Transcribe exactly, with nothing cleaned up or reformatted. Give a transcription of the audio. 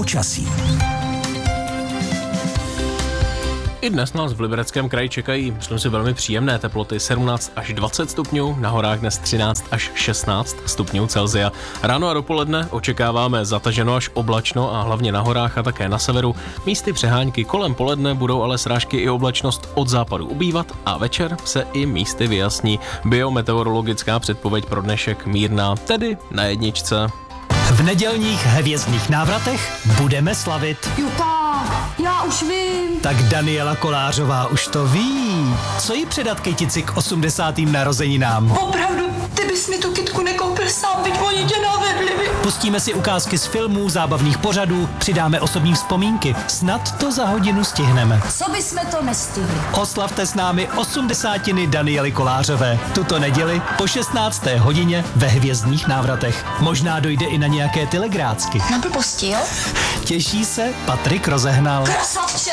Počasí. I dnes nás v Libereckém kraji čekají, myslím si, velmi příjemné teploty, sedmnáct až dvacet stupňů, na horách dnes třináct až šestnáct stupňů Celsia. Ráno a dopoledne očekáváme zataženo až oblačno a hlavně na horách a také na severu. Místy přehánky, kolem poledne budou ale srážky i oblačnost od západu ubývat a večer se i místy vyjasní. Biometeorologická předpověď pro dnešek mírná, tedy na jedničce. V nedělních hvězdných návratech budeme slavit. Juta, já už vím. Tak Daniela Kolářová už to ví. Co jí předat kytici k osmdesátým narozeninám? Opravdu, ty bys mi tu kytku nekoupil sám, byť oni tě navedli. Pustíme si ukázky z filmů, zábavných pořadů, přidáme osobní vzpomínky. Snad to za hodinu stihneme. Co bysme to nestihli? Oslavte s námi osmdesátiny Daniely Kolářové. Tuto neděli po šestnácté hodině ve hvězdných návratech. Možná dojde i na nějaké telegrácky. Na blbosti, jo? Těší se Patrik Rozehnal. Krasavče!